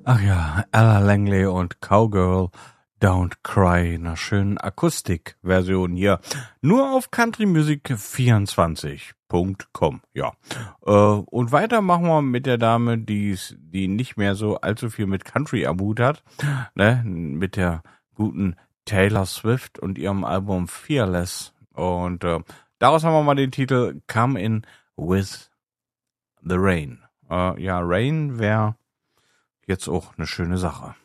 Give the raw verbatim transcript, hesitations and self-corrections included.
Ach ja, Ella Langley und Cowgirl Don't Cry, einer schönen Akustikversion hier. Nur auf country music vierundzwanzig Punkt com. Ja. Äh, und weiter machen wir mit der Dame, die die nicht mehr so allzu viel mit Country am Hut hat. Ne? Mit der guten Taylor Swift und ihrem Album Fearless. Und äh, daraus haben wir mal den Titel Come In With The Rain. Äh, ja, Rain wäre jetzt auch eine schöne Sache.